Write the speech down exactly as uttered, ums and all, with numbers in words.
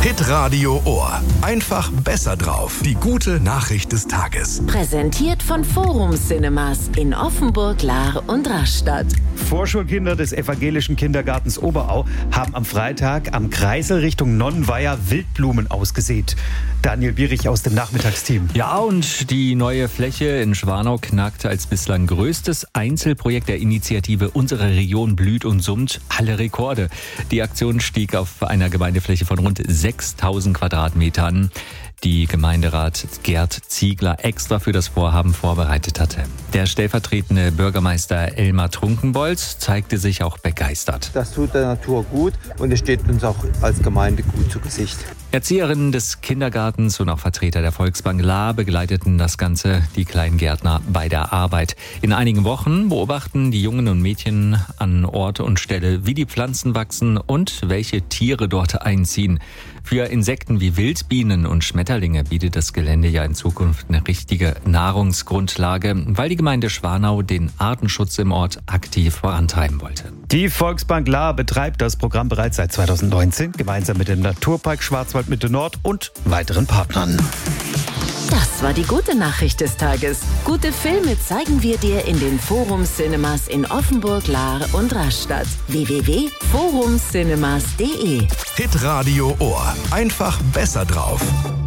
Hitradio Ohr. Einfach besser drauf. Die gute Nachricht des Tages. Präsentiert von Forum Cinemas in Offenburg, Lahr und Rastatt. Vorschulkinder des evangelischen Kindergartens Oberau haben am Freitag am Kreisel Richtung Nonnenweiher Wildblumen ausgesät. Daniel Bierich aus dem Nachmittagsteam. Ja, und die neue Fläche in Schwanau knackt als bislang größtes Einzelprojekt der Initiative Unsere Region blüht und summt alle Rekorde. Die Aktion stieg auf einer Gemeindefläche von rund sechstausend Quadratmetern, die Gemeinderat Gerd Ziegler extra für das Vorhaben vorbereitet hatte. Der stellvertretende Bürgermeister Elmar Trunkenbolz zeigte sich auch begeistert. Das tut der Natur gut und es steht uns auch als Gemeinde gut zu Gesicht. Erzieherinnen des Kindergartens und auch Vertreter der Volksbank Lahr begleiteten das Ganze, die kleinen Gärtner, bei der Arbeit. In einigen Wochen beobachten die Jungen und Mädchen an Ort und Stelle, wie die Pflanzen wachsen und welche Tiere dort einziehen. Für Insekten wie Wildbienen und Schmetterlinge bietet das Gelände ja in Zukunft eine richtige Nahrungsgrundlage, weil die Gemeinde Schwanau den Artenschutz im Ort aktiv vorantreiben wollte. Die Volksbank Lahr betreibt das Programm bereits seit zweitausendneunzehn, gemeinsam mit dem Naturpark Schwarzwaldmitte Nord und weiteren Partnern. Das war die gute Nachricht des Tages. Gute Filme zeigen wir dir in den Forum Cinemas in Offenburg, Lahr und Rastatt. w w w punkt forum cinemas punkt d e Hitradio Ohr. Einfach besser drauf.